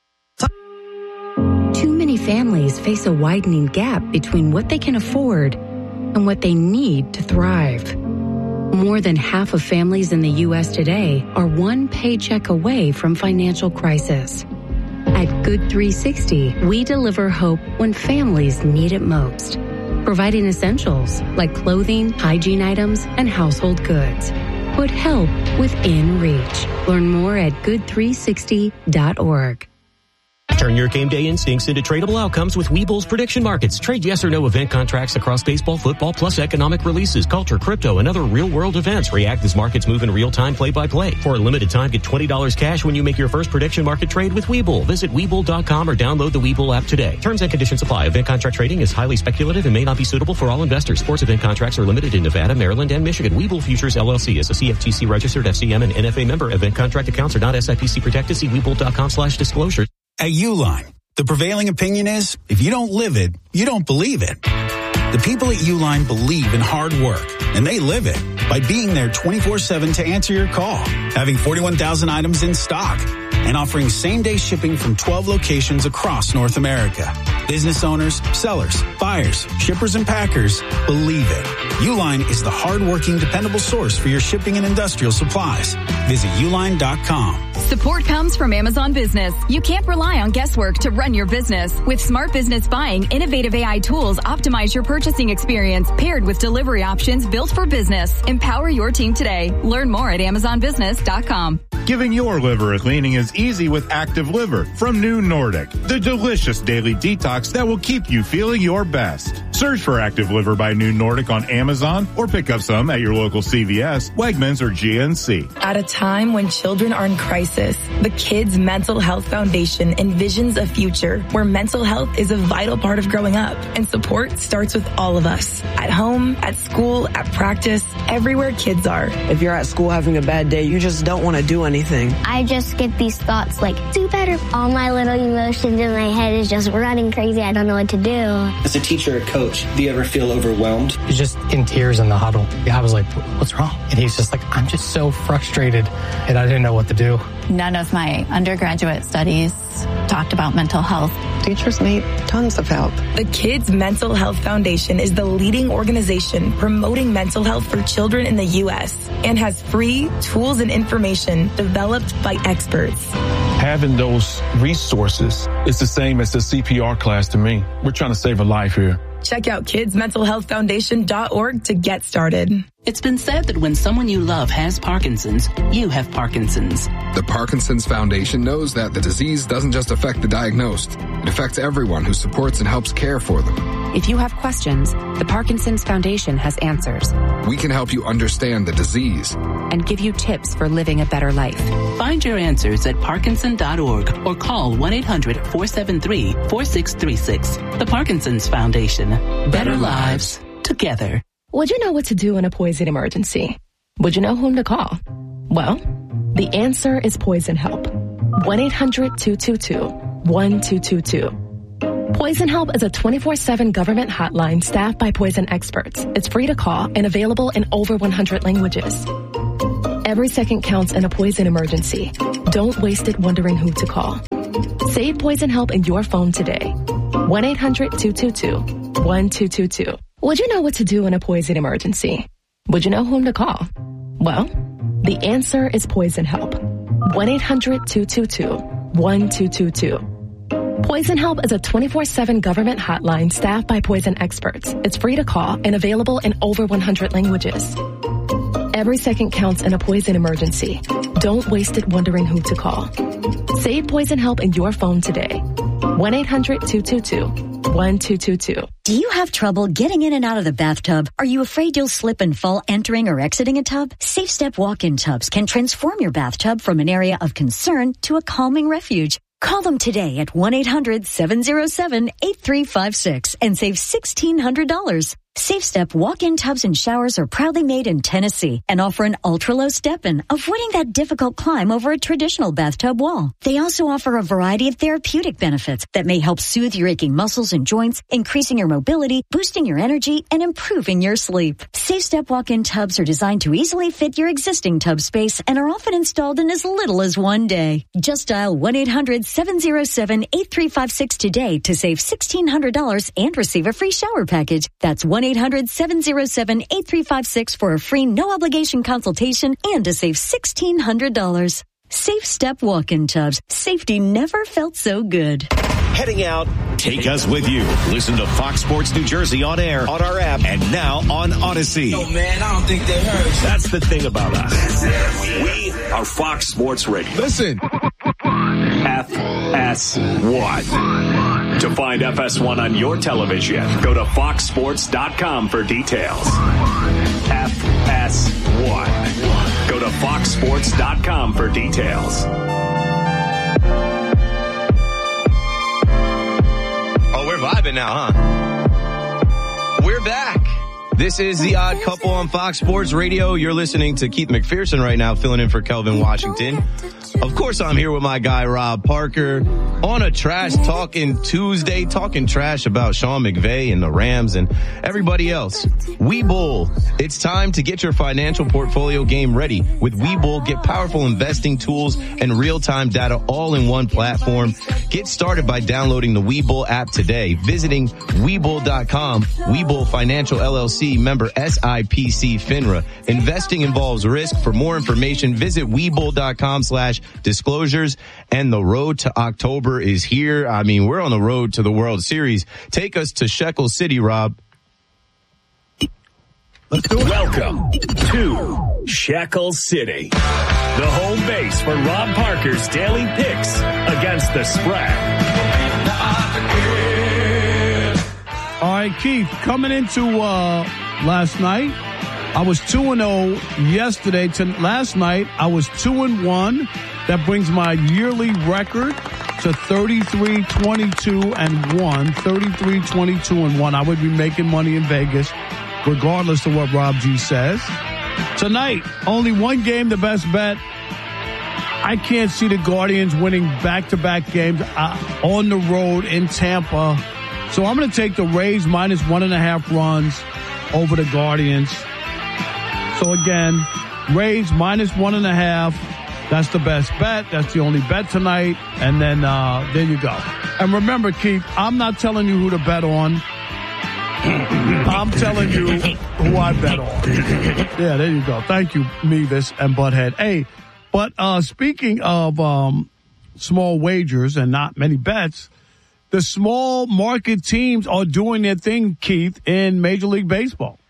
Too many families face a widening gap between what they can afford and what they need to thrive. More than half of families in the U S today are one paycheck away from financial crisis. At Good three sixty, we deliver hope when families need it most, providing essentials like clothing, hygiene items, and household goods. Put help within reach. Learn more at good three sixty dot org. Turn your game day instincts into tradable outcomes with Webull's prediction markets. Trade yes or no event contracts across baseball, football, plus economic releases, culture, crypto, and other real-world events. React as markets move in real time, play-by-play. For a limited time, get twenty dollars cash when you make your first prediction market trade with Webull. Visit Webull dot com or download the Webull app today. Terms and conditions apply. Event contract trading is highly speculative and may not be suitable for all investors. Sports event contracts are limited in Nevada, Maryland, and Michigan. Webull Futures, L L C is a C F T C registered F C M and N F A member. Event contract accounts are not S I P C protected. See Webull dot com slash disclosure. At Uline, the prevailing opinion is, if you don't live it, you don't believe it. The people at Uline believe in hard work, and they live it by being there twenty-four seven to answer your call, having forty-one thousand items in stock, and offering same-day shipping from twelve locations across North America. Business owners, sellers, buyers, shippers, and packers believe it. Uline is the hard-working, dependable source for your shipping and industrial supplies. Visit uline dot com. Support comes from Amazon Business. You can't rely on guesswork to run your business. With Smart Business Buying, innovative A I tools optimize your purchasing experience, paired with delivery options built for business. Empower your team today. Learn more at amazon business dot com. Giving your liver a cleaning is easy with Active Liver from New Nordic, the delicious daily detox that will keep you feeling your best. Search for Active Liver by New Nordic on Amazon or pick up some at your local C V S, Wegmans, or G N C. At a time when children are in crisis, the Kids Mental Health Foundation envisions a future where mental health is a vital part of growing up, and support starts with all of us. At home, at school, at practice, everywhere kids are. If you're at school having a bad day, you just don't want to do anything. I just get these thoughts like, do better. All my little emotions in my head is just running crazy. I don't know what to do. As a teacher or coach, do you ever feel overwhelmed? He's just in tears in the huddle. I was like, what's wrong? And he's just like, I'm just so frustrated, and I didn't know what to do. None of my undergraduate studies talked about mental health. Teachers need tons of help. The Kids Mental Health Foundation is the leading organization promoting mental health for children in the U S and has free tools and information developed by experts. having those resources is the same as the C P R class to me. We're trying to save a life here. Check out kids mental health foundation dot org to get started. It's been said that when someone you love has Parkinson's, you have Parkinson's. The Parkinson's Foundation knows that the disease doesn't just affect the diagnosed. It affects everyone who supports and helps care for them. If you have questions, the Parkinson's Foundation has answers. We can help you understand the disease and give you tips for living a better life. Find your answers at Parkinson dot org or call one eight hundred four seven three four six three six. The Parkinson's Foundation. Better lives together. Would you know what to do in a poison emergency? Would you know whom to call? Well, the answer is Poison Help. one eight hundred two two two one two two two. Poison Help is a twenty-four seven government hotline staffed by poison experts. It's free to call and available in over one hundred languages. Every second counts in a poison emergency. Don't waste it wondering who to call. Save Poison Help in your phone today. one eight hundred two two two one two two two. Would you know what to do in a poison emergency? Would you know whom to call? Well, the answer is Poison Help. one eight hundred two two two one two two two. Poison Help is a twenty-four seven government hotline staffed by poison experts. It's free to call and available in over one hundred languages. Every second counts in a poison emergency. Don't waste it wondering who to call. Save Poison Help in your phone today. one eight hundred two two two one two two two. Do you have trouble getting in and out of the bathtub? Are you afraid you'll slip and fall entering or exiting a tub? Safe Step walk-in tubs can transform your bathtub from an area of concern to a calming refuge. Call them today at one eight hundred seven oh seven eight three five six and save sixteen hundred dollars. Safe Step walk-in tubs and showers are proudly made in Tennessee and offer an ultra-low step-in, avoiding that difficult climb over a traditional bathtub wall. They also offer a variety of therapeutic benefits that may help soothe your aching muscles and joints, increasing your mobility, boosting your energy, and improving your sleep. Safe Step walk-in tubs are designed to easily fit your existing tub space and are often installed in as little as one day. Just dial one eight hundred seven oh seven eight three five six today to save sixteen hundred dollars and receive a free shower package. That's one eight hundred seven oh seven eight three five six for a free no-obligation consultation and to save sixteen hundred dollars. Safe Step walk-in tubs. Safety never felt so good. Heading out. Take us with you. Listen to Fox Sports New Jersey on air, on our app, and now on Odyssey. Oh, man, I don't think they heard. That's the thing about us. We are Fox Sports Radio. Listen. F S one. To find F S one on your television, go to fox sports dot com for details. F S one. Go to fox sports dot com for details. Oh, we're vibing now, huh? We're back. This is The Odd Couple on Fox Sports Radio. You're listening to Keith McPherson right now, filling in for Kelvin Washington. Of course, I'm here with my guy, Rob Parker, on a Trash Talking Tuesday, talking trash about Sean McVay and the Rams and everybody else. Webull. It's time to get your financial portfolio game ready. With Webull, get powerful investing tools and real-time data all in one platform. Get started by downloading the Webull app today, visiting Webull dot com. Webull Financial L L C, member S I P C FINRA. Investing involves risk. For more information, visit Webull dot com slash disclosures. And the road to October is here. I mean, we're on the road to the World Series. Take us to Shekel City, Rob. Let's do it. Welcome to Shekel City, the home base for Rob Parker's daily picks against the spread. All right, Keith, coming into uh, last night, I was two and oh yesterday. To last night, I was two and one. That brings my yearly record to thirty-three, twenty-two, and one. thirty-three, twenty-two, and one. I would be making money in Vegas, regardless of what Rob G says. Tonight, only one game, the best bet. I can't see the Guardians winning back-to-back games uh, on the road in Tampa. So I'm going to take the Rays minus one and a half runs over the Guardians. So again, Rays minus one and a half. That's the best bet. That's the only bet tonight. And then uh there you go. And remember, Keith, I'm not telling you who to bet on. I'm telling you who I bet on. Yeah, there you go. Thank you, Mevis and Butthead. Hey, but uh speaking of um small wagers and not many bets, the small market teams are doing their thing, Keith, in Major League Baseball.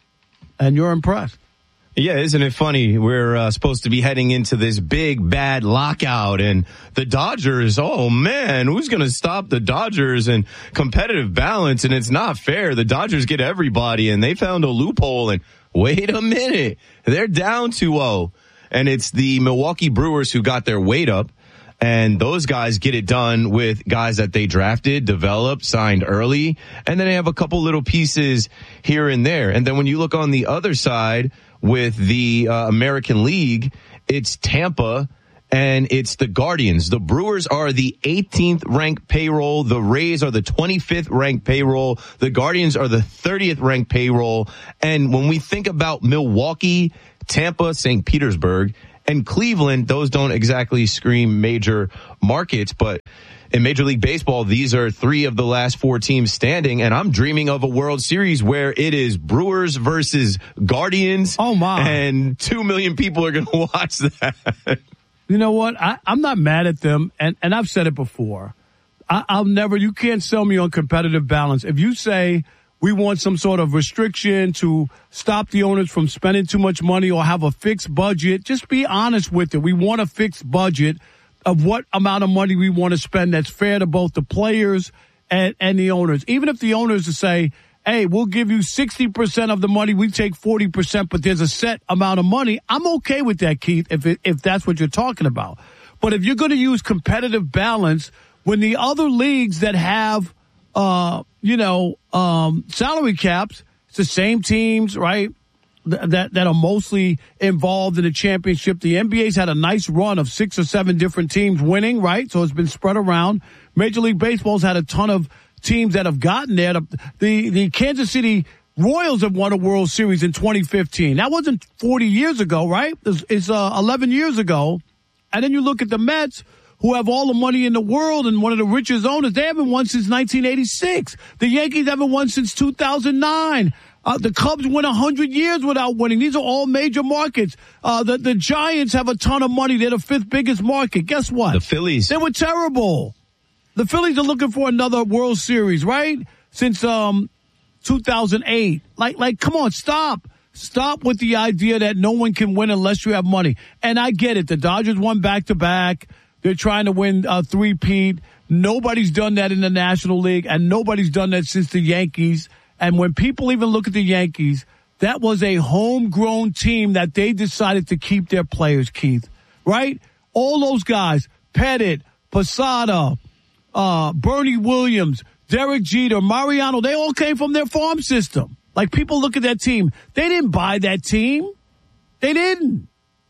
And you're impressed. Yeah, isn't it funny? We're uh, supposed to be heading into this big, bad lockout, and the Dodgers, oh man, who's going to stop the Dodgers and competitive balance? And it's not fair. The Dodgers get everybody, and they found a loophole, and wait a minute, they're down two oh. And it's the Milwaukee Brewers who got their weight up, and those guys get it done with guys that they drafted, developed, signed early, and then they have a couple little pieces here and there. And then when you look on the other side, with the uh, American League, it's Tampa and it's the Guardians. The Brewers are the eighteenth ranked payroll. The Rays are the twenty-fifth ranked payroll. The Guardians are the thirtieth ranked payroll. And when we think about Milwaukee, Tampa, Saint Petersburg, and Cleveland, those don't exactly scream major markets, but in Major League Baseball, these are three of the last four teams standing, and I'm dreaming of a World Series where it is Brewers versus Guardians. Oh, my. And two million people are going to watch that. You know what? I, I'm not mad at them, and, and I've said it before. I, I'll never, you can't sell me on competitive balance. If you say we want some sort of restriction to stop the owners from spending too much money or have a fixed budget, just be honest with it. We want a fixed budget of what amount of money we want to spend that's fair to both the players and, and the owners. Even if the owners say, hey, we'll give you sixty percent of the money, we take forty percent, but there's a set amount of money, I'm okay with that, Keith, if it, if that's what you're talking about. But if you're going to use competitive balance when the other leagues that have, uh, you know, um, salary caps, it's the same teams, right? That that are mostly involved in the championship. The N B A's had a nice run of six or seven different teams winning, right? So it's been spread around. Major League Baseball's had a ton of teams that have gotten there. The the Kansas City Royals have won a World Series in twenty fifteen. That wasn't forty years ago, right? It's, it's uh, eleven years ago. And then you look at the Mets, who have all the money in the world and one of the richest owners. They haven't won since nineteen eighty-six. The Yankees haven't won since two thousand nine. Uh, the Cubs went one hundred years without winning. These are all major markets. Uh, the, the Giants have a ton of money. They're the fifth biggest market. Guess what? The Phillies. They were terrible. The Phillies are looking for another World Series, right? Since, um, two thousand eight. Like, like, come on, stop. Stop with the idea that no one can win unless you have money. And I get it. The Dodgers won back to back. They're trying to win a three-peat. Nobody's done that in the National League, and nobody's done that since the Yankees. And when people even look at the Yankees, that was a homegrown team that they decided to keep their players, Keith, right? All those guys, Pettit, Posada, uh, Bernie Williams, Derek Jeter, Mariano, they all came from their farm system. Like, people look at that team. They didn't buy that team. They didn't.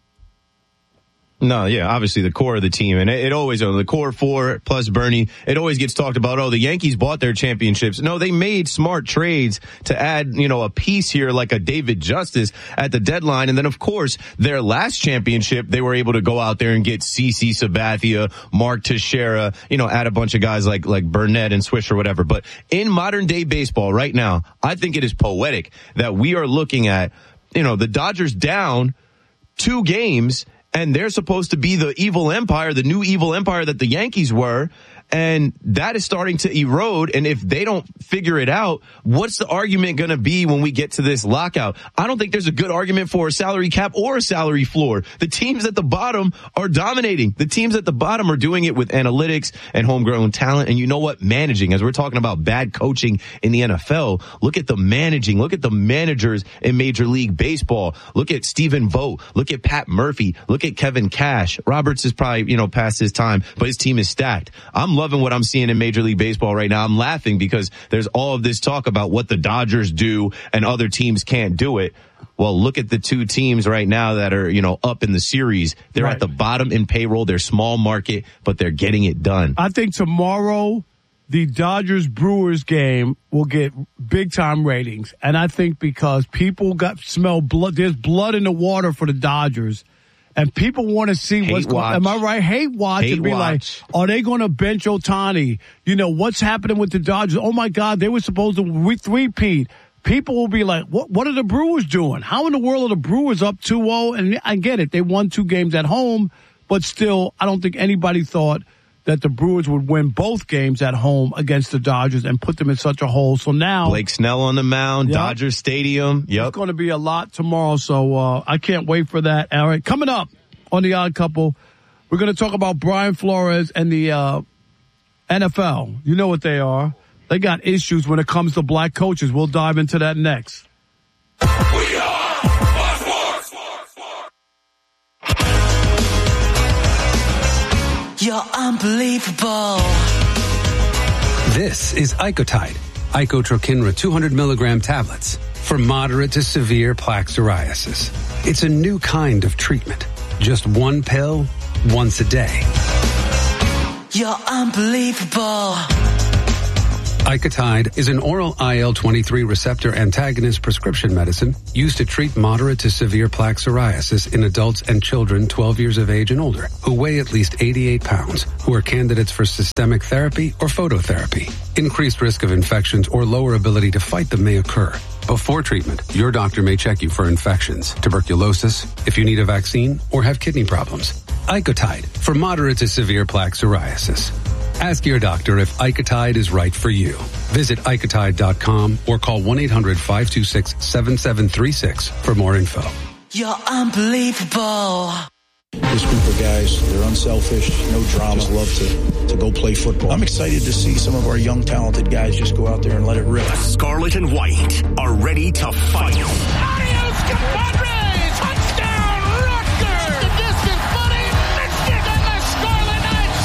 No, yeah, obviously the core of the team, and it, it always, the core four plus Bernie, it always gets talked about, oh, the Yankees bought their championships. No, they made smart trades to add, you know, a piece here like a David Justice at the deadline. And then, of course, their last championship, they were able to go out there and get CeCe Sabathia, Mark Teixeira, you know, add a bunch of guys like, like Burnett and Swish or whatever. But in modern day baseball right now, I think it is poetic that we are looking at, you know, the Dodgers down two games, and they're supposed to be the evil empire, the new evil empire that the Yankees were. And that is starting to erode. And if they don't figure it out, what's the argument going to be when we get to this lockout? I don't think there's a good argument for a salary cap or a salary floor. The teams at the bottom are dominating. The teams at the bottom are doing it with analytics and homegrown talent. And you know what? Managing, as we're talking about bad coaching in the N F L, look at the managing. Look at the managers in Major League Baseball. Look at Stephen Vogt. Look at Pat Murphy. Look at Kevin Cash. Roberts is probably, you know, past his time, but his team is stacked. I'm loving what I'm seeing in Major League Baseball right now. I'm laughing because there's all of this talk about what the Dodgers do and other teams can't do it. Well, look at the two teams right now that are, you know, up in the series. They're right at the bottom in payroll. They're small market, but they're getting it done. I think tomorrow the Dodgers-Brewers game will get big-time ratings. And I think because people got smell blood, there's blood in the water for the Dodgers. And people want to see Hate what's going on. Am I right? Hate watch Hate and be watch. like, are they going to bench Ohtani? You know, what's happening with the Dodgers? Oh, my God, they were supposed to re- three-peat. People will be like, what What are the Brewers doing? How in the world are the Brewers up two oh? And I get it. They won two games at home. But still, I don't think anybody thought that the Brewers would win both games at home against the Dodgers and put them in such a hole. So now Blake Snell on the mound, yep. Dodger Stadium. Yep. It's going to be a lot tomorrow, so uh, I can't wait for that. All right, coming up on The Odd Couple, we're going to talk about Brian Flores and the uh, N F L. You know what they are. They got issues when it comes to black coaches. We'll dive into that next. We are Fox Sports. You're unbelievable. This is Icotide, Icotrokinra two hundred milligram tablets for moderate to severe plaque psoriasis. It's a new kind of treatment. Just one pill, once a day. You're unbelievable. Icotide is an oral I L twenty-three receptor antagonist prescription medicine used to treat moderate to severe plaque psoriasis in adults and children twelve years of age and older who weigh at least eighty-eight pounds, who are candidates for systemic therapy or phototherapy. Increased risk of infections or lower ability to fight them may occur. Before treatment, your doctor may check you for infections, tuberculosis, if you need a vaccine, or have kidney problems. Icotide for moderate to severe plaque psoriasis. Ask your doctor if Icotide is right for you. Visit Icotide dot com or call one eight hundred five two six seven seven three six for more info. You're unbelievable. This group of guys, they're unselfish, no drama, just love to, to go play football. I'm excited to see some of our young, talented guys just go out there and let it rip. The Scarlet and White are ready to fight. Adios, compadre! Touchdown, Rutgers! The distant buddy, missed it, and the Scarlet Knights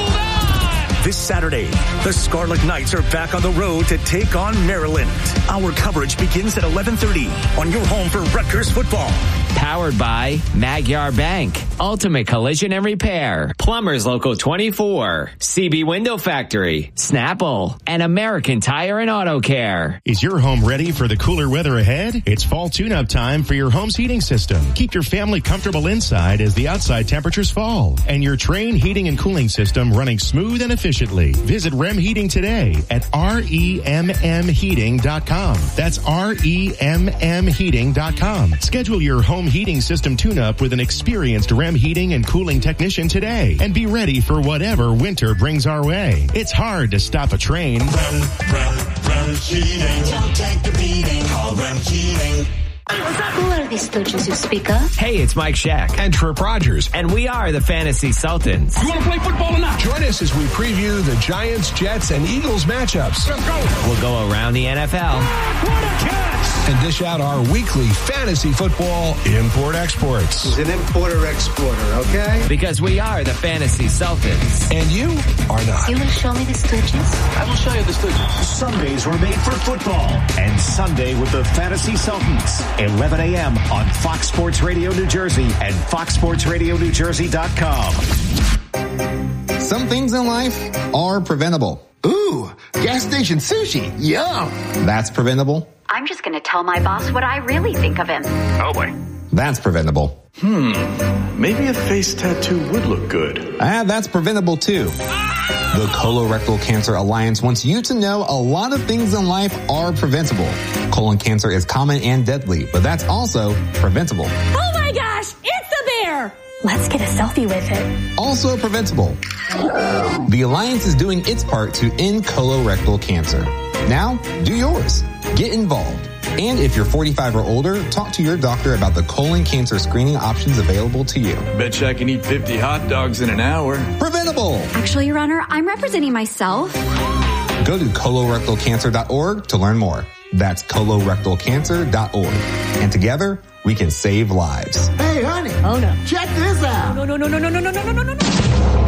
hold on! This Saturday, the Scarlet Knights are back on the road to take on Maryland. Our coverage begins at eleven thirty on your home for Rutgers football. Powered by Magyar Bank, Ultimate Collision and Repair, Plumbers Local twenty-four, C B Window Factory, Snapple, and American Tire and Auto Care. Is your home ready for the cooler weather ahead? It's fall tune-up time for your home's heating system. Keep your family comfortable inside as the outside temperatures fall. And your Trane heating and cooling system running smooth and efficiently. Visit Rem Heating today at R E M M heating dot com. That's R E M M heating dot com. Schedule your home heating system tune-up with an experienced Rem heating and cooling technician today, and be ready for whatever winter brings our way. It's hard to stop a train. Rem, Rem, Rem Heating. Don't take the beating. Call Rem Heating. Who are these stooges you speak of? Hey, it's Mike Shack. And Trip Rogers. And we are the Fantasy Sultans. You want to play football or not? Join us as we preview the Giants, Jets, and Eagles matchups. Let's go. We'll go around the N F L. What a catch! And dish out our weekly fantasy football import-exports. He's an importer-exporter, okay? Because we are the Fantasy Sultans. And you are not. You will show me the stooges? I will show you the stooges. Sundays were made for football. And Sunday with the Fantasy Sultans. eleven a.m. on Fox Sports Radio New Jersey and fox sports radio new jersey dot com. Some things in life are preventable. Ooh, gas station sushi. Yum. That's preventable. I'm just going to tell my boss what I really think of him. Oh, boy. That's preventable. Hmm. Maybe a face tattoo would look good. Ah, that's preventable, too. The Colorectal Cancer Alliance wants you to know a lot of things in life are preventable. Colon cancer is common and deadly, but that's also preventable. Oh my gosh, it's a bear! Let's get a selfie with it. Also preventable. The Alliance is doing its part to end colorectal cancer. Now, do yours. Get involved. And if you're forty-five or older, talk to your doctor about the colon cancer screening options available to you. Bet you I can eat fifty hot dogs in an hour. Preventable. Actually, Your Honor, I'm representing myself. Go to colorectal cancer dot org to learn more. That's colorectal cancer dot org. And together, we can save lives. Hey, honey. Oh, no. Check this out. No, no, no, no, no, no, no, no, no, no, no.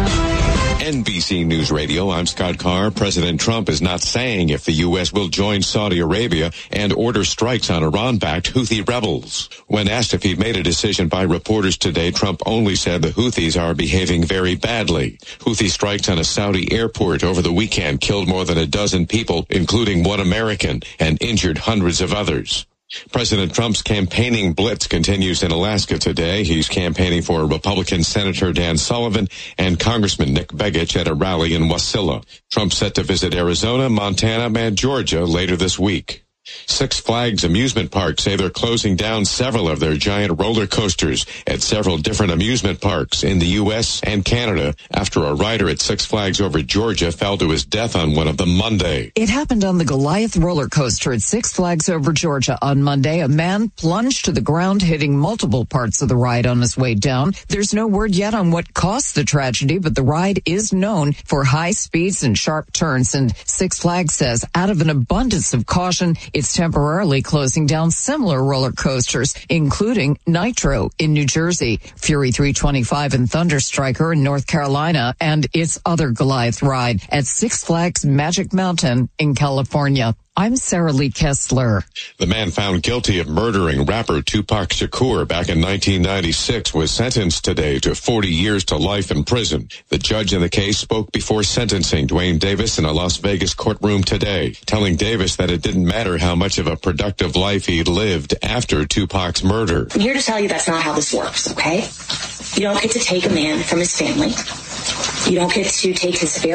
N B C News Radio, I'm Scott Carr. President Trump is not saying if the U S will join Saudi Arabia and order strikes on Iran-backed Houthi rebels. When asked if he'd made a decision by reporters today, Trump only said the Houthis are behaving very badly. Houthi strikes on a Saudi airport over the weekend killed more than a dozen people, including one American, and injured hundreds of others. President Trump's campaigning blitz continues in Alaska today. He's campaigning for Republican Senator Dan Sullivan and Congressman Nick Begich at a rally in Wasilla. Trump's set to visit Arizona, Montana, and Georgia later this week. Six Flags amusement parks say they're closing down several of their giant roller coasters at several different amusement parks in the U S and Canada after a rider at Six Flags over Georgia fell to his death on one of them Monday. It happened on the Goliath roller coaster at Six Flags over Georgia on Monday. A man plunged to the ground, hitting multiple parts of the ride on his way down. There's no word yet on what caused the tragedy, but the ride is known for high speeds and sharp turns. And Six Flags says out of an abundance of caution, it's temporarily closing down similar roller coasters, including Nitro in New Jersey, Fury three twenty-five and Thunder Striker in North Carolina, and its other Goliath ride at Six Flags Magic Mountain in California. I'm Sarah Lee Kessler. The man found guilty of murdering rapper Tupac Shakur back in nineteen ninety-six was sentenced today to forty years to life in prison. The judge in the case spoke before sentencing Dwayne Davis in a Las Vegas courtroom today, telling Davis that it didn't matter how much of a productive life he'd lived after Tupac's murder. I'm here to tell you that's not how this works, okay? You don't get to take a man from his family. You don't get to take his very